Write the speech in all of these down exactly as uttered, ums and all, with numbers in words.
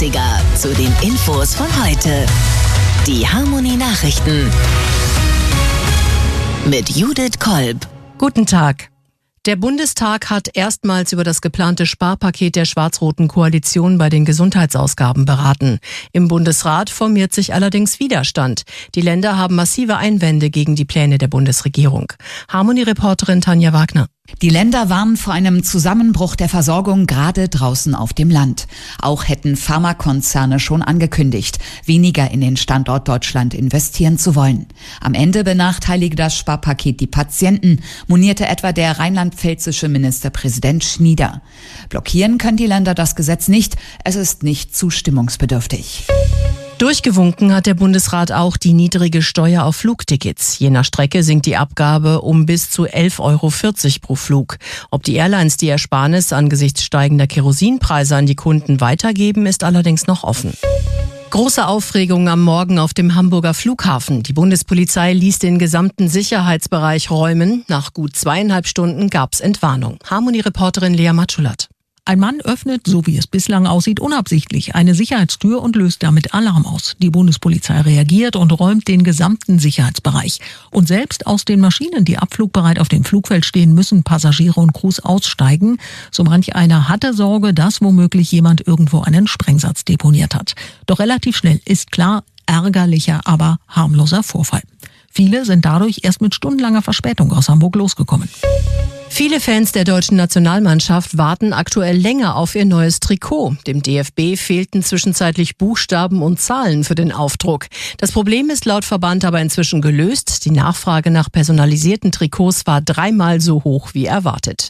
dreißiger zu den Infos von heute. Die Harmony Nachrichten mit Judith Kolb. Guten Tag. Der Bundestag hat erstmals über das geplante Sparpaket der schwarz-roten Koalition bei den Gesundheitsausgaben beraten. Im Bundesrat formiert sich allerdings Widerstand. Die Länder haben massive Einwände gegen die Pläne der Bundesregierung. Harmony-Reporterin Tanja Wagner. Die Länder warnen vor einem Zusammenbruch der Versorgung gerade draußen auf dem Land. Auch hätten Pharmakonzerne schon angekündigt, weniger in den Standort Deutschland investieren zu wollen. Am Ende benachteilige das Sparpaket die Patienten, monierte etwa der rheinland-pfälzische Ministerpräsident Schnieder. Blockieren können die Länder das Gesetz nicht, es ist nicht zustimmungsbedürftig. Durchgewunken hat der Bundesrat auch die niedrige Steuer auf Flugtickets. Je nach Strecke sinkt die Abgabe um bis zu elf Euro vierzig pro Flug. Ob die Airlines die Ersparnis angesichts steigender Kerosinpreise an die Kunden weitergeben, ist allerdings noch offen. Große Aufregung am Morgen auf dem Hamburger Flughafen. Die Bundespolizei ließ den gesamten Sicherheitsbereich räumen. Nach gut zweieinhalb Stunden gab's Entwarnung. Harmony-Reporterin Lea Matschulat. Ein Mann öffnet, so wie es bislang aussieht, unabsichtlich eine Sicherheitstür und löst damit Alarm aus. Die Bundespolizei reagiert und räumt den gesamten Sicherheitsbereich. Und selbst aus den Maschinen, die abflugbereit auf dem Flugfeld stehen, müssen Passagiere und Crews aussteigen. So manch einer hatte Sorge, dass womöglich jemand irgendwo einen Sprengsatz deponiert hat. Doch relativ schnell ist klar, ärgerlicher, aber harmloser Vorfall. Viele sind dadurch erst mit stundenlanger Verspätung aus Hamburg losgekommen. Viele Fans der deutschen Nationalmannschaft warten aktuell länger auf ihr neues Trikot. Dem D F B fehlten zwischenzeitlich Buchstaben und Zahlen für den Aufdruck. Das Problem ist laut Verband aber inzwischen gelöst. Die Nachfrage nach personalisierten Trikots war dreimal so hoch wie erwartet.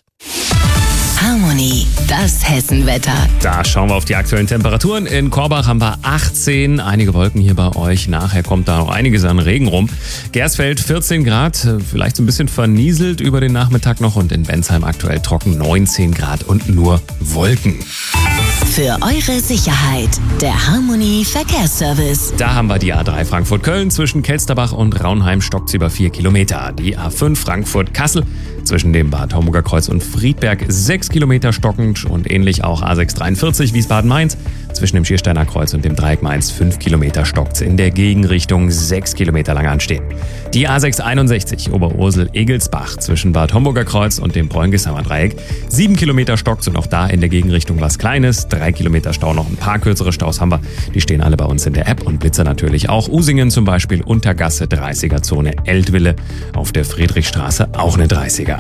Harmony, das Hessenwetter. Da schauen wir auf die aktuellen Temperaturen. In Korbach haben wir achtzehn, einige Wolken hier bei euch. Nachher kommt da noch einiges an Regen rum. Gersfeld vierzehn Grad, vielleicht so ein bisschen vernieselt über den Nachmittag noch. Und in Bensheim aktuell trocken neunzehn Grad und nur Wolken. Für eure Sicherheit, der Harmony Verkehrsservice. Da haben wir die A drei Frankfurt-Köln. Zwischen Kelsterbach und Raunheim stockt über vier Kilometer. Die A fünf Frankfurt-Kassel zwischen dem Bad Homburger Kreuz und Friedberg sechs Kilometer stockend. Und ähnlich auch A sechs dreiundvierzig Wiesbaden-Mainz. Zwischen dem Schiersteiner Kreuz und dem Dreieck Mainz fünf Kilometer stockt in der Gegenrichtung, sechs Kilometer lang anstehen. Die A sechs einundsechzig Oberursel-Egelsbach zwischen Bad Homburger Kreuz und dem Bräungesauer Dreieck. sieben Kilometer stockt und auch da in der Gegenrichtung was Kleines. drei Kilometer Stau, noch ein paar kürzere Staus haben wir. Die stehen alle bei uns in der App und Blitzer natürlich auch. Usingen zum Beispiel, Untergasse, dreißiger-Zone, Eltville. Auf der Friedrichstraße auch eine dreißiger.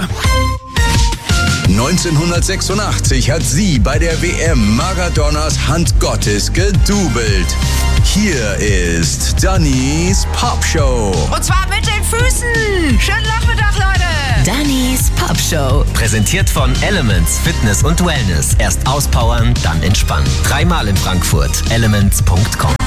neunzehnhundertsechsundachtzig hat sie bei der W M Maradonas Hand Gottes gedoubelt. Hier ist Dannys Popshow. Und zwar mit den Füßen. Schönen Nachmittag, Leute. Dannys Popshow. Präsentiert von Elements Fitness und Wellness. Erst auspowern, dann entspannen. Dreimal in Frankfurt. elements punkt com.